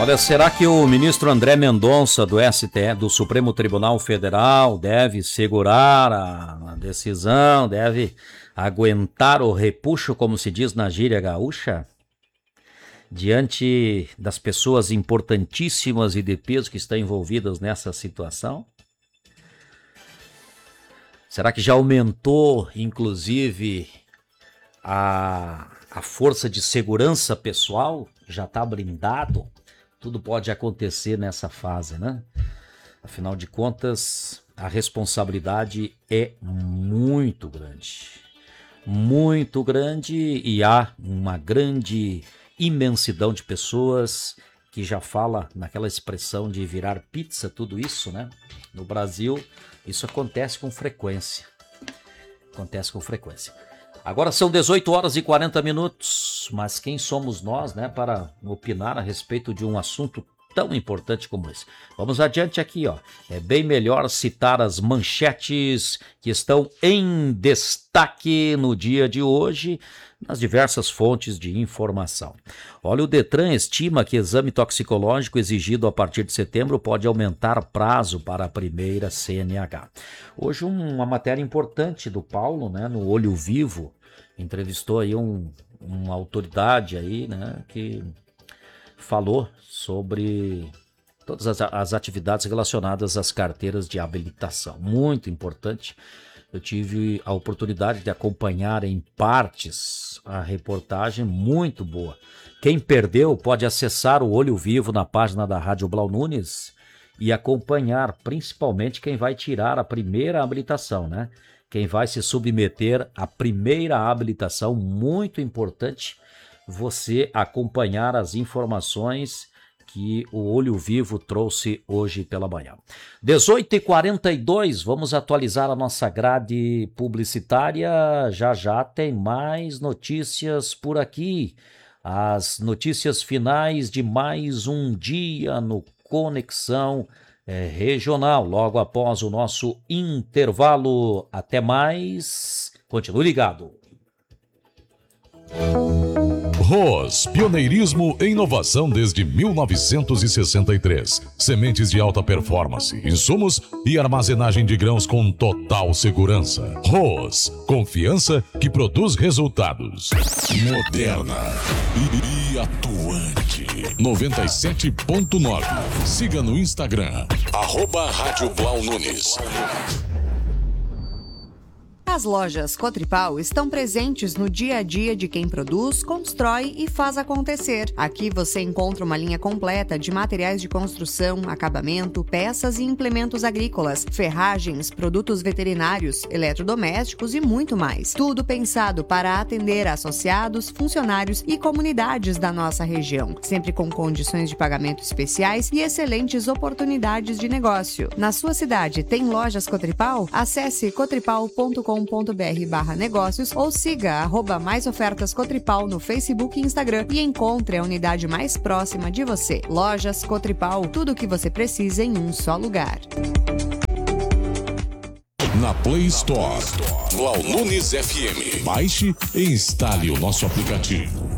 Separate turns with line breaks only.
Olha, será que o ministro André Mendonça do STF, do Supremo Tribunal Federal, deve segurar a decisão, deve aguentar o repuxo, como se diz na gíria gaúcha, diante das pessoas importantíssimas e de peso que estão envolvidas nessa situação? Será que já aumentou, inclusive, a força de segurança pessoal? Já está blindado? Tudo pode acontecer nessa fase, né? Afinal de contas, a responsabilidade é muito grande e há uma grande imensidão de pessoas que já fala naquela expressão de virar pizza, tudo isso, né? No Brasil, isso acontece com frequência. Agora são 18 horas e 40 minutos, mas quem somos nós, né, para opinar a respeito de um assunto tão importante como esse? Vamos adiante aqui, ó. É bem melhor citar as manchetes que estão em destaque no dia de hoje, nas diversas fontes de informação. Olha, o Detran estima que exame toxicológico exigido a partir de setembro pode aumentar prazo para a primeira CNH. Hoje uma matéria importante do Paulo, né, no Olho Vivo, entrevistou aí uma autoridade aí, né, que falou sobre todas as atividades relacionadas às carteiras de habilitação. Muito importante. Eu tive a oportunidade de acompanhar em partes a reportagem, muito boa. Quem perdeu pode acessar o Olho Vivo na página da Rádio Blau Nunes e acompanhar, principalmente quem vai tirar a primeira habilitação, né? Quem vai se submeter à primeira habilitação, muito importante você acompanhar as informações que o Olho Vivo trouxe hoje pela manhã. 18h42, vamos atualizar a nossa grade publicitária. Já tem mais notícias por aqui. As notícias finais de mais um dia no Conexão Regional, logo após o nosso intervalo. Até mais, continue ligado.
ROS, pioneirismo e inovação desde 1963. Sementes de alta performance, insumos e armazenagem de grãos com total segurança. ROS, confiança que produz resultados. Moderna e atuante. 97.9. Siga no Instagram, @Rádio Blau Nunes.
As lojas Cotripal estão presentes no dia a dia de quem produz, constrói e faz acontecer. Aqui você encontra uma linha completa de materiais de construção, acabamento, peças e implementos agrícolas, ferragens, produtos veterinários, eletrodomésticos e muito mais. Tudo pensado para atender associados, funcionários e comunidades da nossa região, sempre com condições de pagamento especiais e excelentes oportunidades de negócio. Na sua cidade tem lojas Cotripal? Acesse cotripal.com.br/negócios ou siga @Mais Ofertas Cotripal no Facebook e Instagram e encontre a unidade mais próxima de você. Lojas Cotripal, tudo o que você precisa em um só lugar.
Na Play Store, Blau Nunes FM. Baixe e instale o nosso aplicativo.